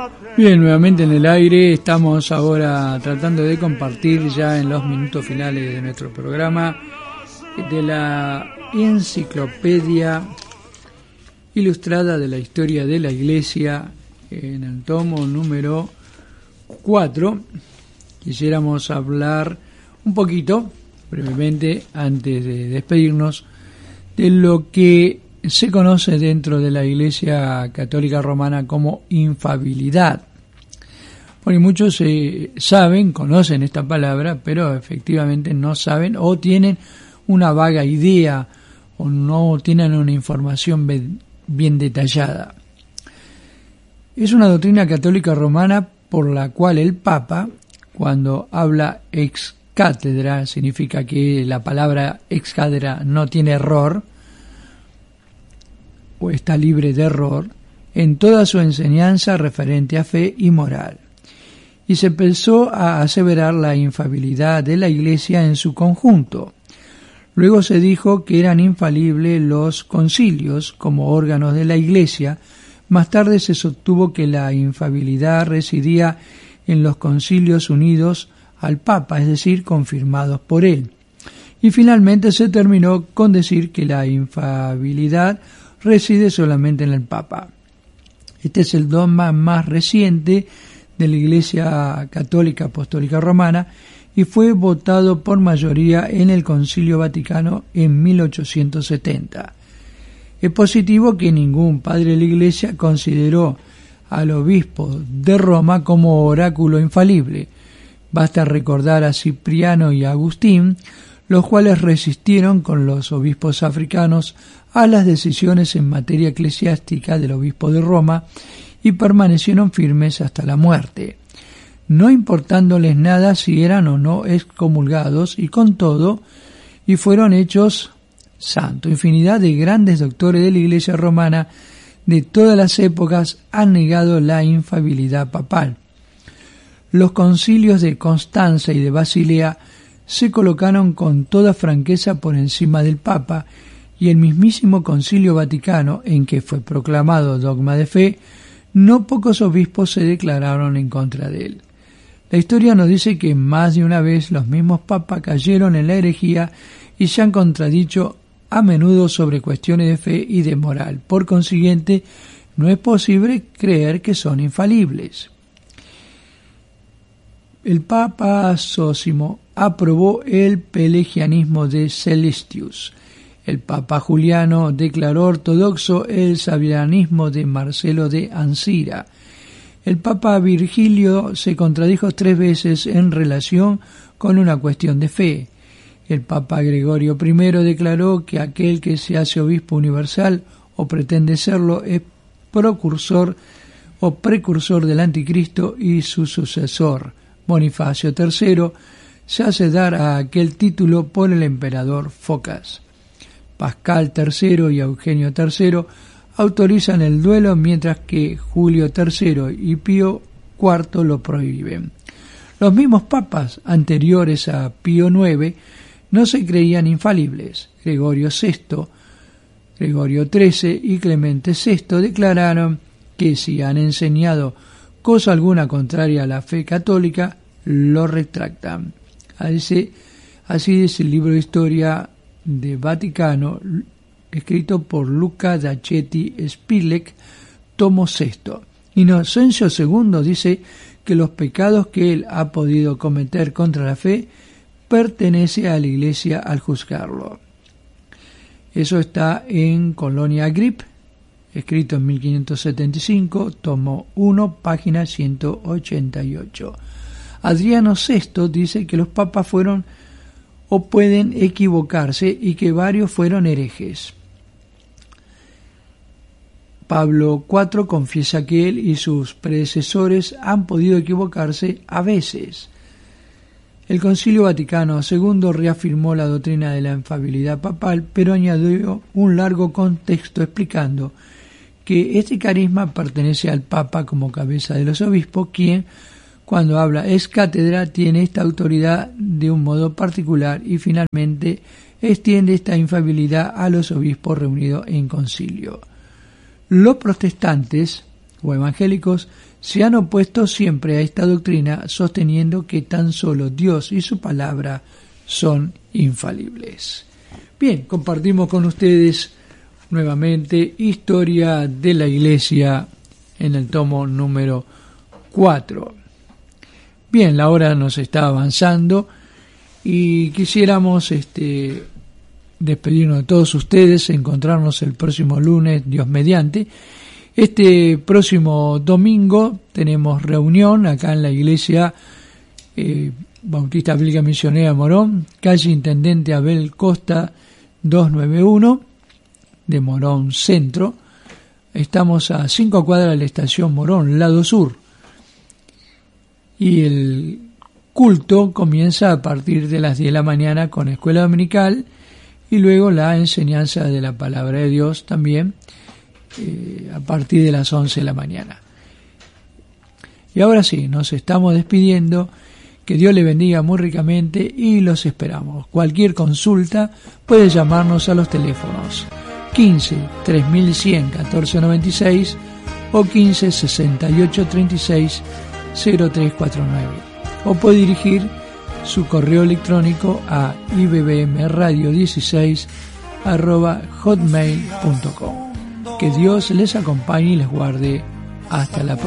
Bien, nuevamente en el aire, estamos ahora tratando de compartir ya en los minutos finales de nuestro programa de la enciclopedia ilustrada de la historia de la Iglesia en el tomo número 4. Quisiéramos hablar un poquito, brevemente, antes de despedirnos, de lo que se conoce dentro de la Iglesia Católica Romana como infalibilidad. Porque muchos saben, conocen esta palabra, pero efectivamente no saben o tienen una vaga idea o no tienen una información bien detallada. Es una doctrina católica romana por la cual el Papa, cuando habla ex cátedra, significa que la palabra ex cátedra no tiene error, o está libre de error, en toda su enseñanza referente a fe y moral. Y se empezó a aseverar la infalibilidad de la Iglesia en su conjunto. Luego se dijo que eran infalibles los concilios como órganos de la Iglesia. Más tarde se sostuvo que la infalibilidad residía en los concilios unidos al Papa, es decir, confirmados por él. Y finalmente se terminó con decir que la infalibilidad reside solamente en el Papa. Este es el dogma más reciente de la Iglesia Católica Apostólica Romana y fue votado por mayoría en el Concilio Vaticano en 1870. Es positivo que ningún padre de la Iglesia consideró al obispo de Roma como oráculo infalible. Basta recordar a Cipriano y Agustín, los cuales resistieron con los obispos africanos a las decisiones en materia eclesiástica del obispo de Roma y permanecieron firmes hasta la muerte, no importándoles nada si eran o no excomulgados, y con todo, y fueron hechos santos. Infinidad de grandes doctores de la Iglesia romana de todas las épocas han negado la infalibilidad papal. Los concilios de Constanza y de Basilea se colocaron con toda franqueza por encima del Papa, y el mismísimo Concilio Vaticano, en que fue proclamado dogma de fe, no pocos obispos se declararon en contra de él. La historia nos dice que más de una vez los mismos papas cayeron en la herejía y se han contradicho a menudo sobre cuestiones de fe y de moral. Por consiguiente, no es posible creer que son infalibles. El Papa Zósimo aprobó el pelagianismo de Celestius. El Papa Juliano declaró ortodoxo el sabelianismo de Marcelo de Ancira. El Papa Virgilio se contradijo 3 veces en relación con una cuestión de fe. El Papa Gregorio I declaró que aquel que se hace obispo universal o pretende serlo es precursor del anticristo y su sucesor. Bonifacio III se hace dar a aquel título por el emperador Focas. Pascal III y Eugenio III autorizan el duelo, mientras que Julio III y Pío IV lo prohíben. Los mismos papas anteriores a Pío IX no se creían infalibles. Gregorio VI, Gregorio XIII y Clemente VI declararon que si han enseñado cosa alguna contraria a la fe católica, lo retractan. Así dice el libro de historia de Vaticano, escrito por Luca Dacetti Spilek, tomo 6. Inocencio II dice que los pecados que él ha podido cometer contra la fe pertenece a la Iglesia al juzgarlo. Eso está en Colonia Grip, escrito en 1575, tomo 1, página 188. Adriano VI dice que los papas fueron o pueden equivocarse y que varios fueron herejes. Pablo IV confiesa que él y sus predecesores han podido equivocarse a veces. El Concilio Vaticano II reafirmó la doctrina de la infalibilidad papal, pero añadió un largo contexto explicando que este carisma pertenece al Papa como cabeza de los obispos, quien, cuando habla ex cátedra, tiene esta autoridad de un modo particular, y finalmente extiende esta infalibilidad a los obispos reunidos en concilio. Los protestantes o evangélicos se han opuesto siempre a esta doctrina, sosteniendo que tan solo Dios y su palabra son infalibles. Bien, compartimos con ustedes nuevamente Historia de la Iglesia en el tomo número 4. Bien, la hora nos está avanzando y quisiéramos despedirnos de todos ustedes, encontrarnos el próximo lunes, Dios mediante. Este próximo domingo tenemos reunión acá en la iglesia Bautista Bíblica Misionera Morón, calle Intendente Abel Costa 291 de Morón Centro. Estamos a 5 cuadras de la estación Morón, lado sur. Y el culto comienza a partir de las 10 de la mañana con escuela dominical y luego la enseñanza de la palabra de Dios también a partir de las 11 de la mañana. Y ahora sí, nos estamos despidiendo. Que Dios le bendiga muy ricamente y los esperamos. Cualquier consulta puede llamarnos a los teléfonos 15 3100 1496 o 15 68 36 0349, o puede dirigir su correo electrónico a ibbmradio16@hotmail.com. Que Dios les acompañe y les guarde hasta la próxima.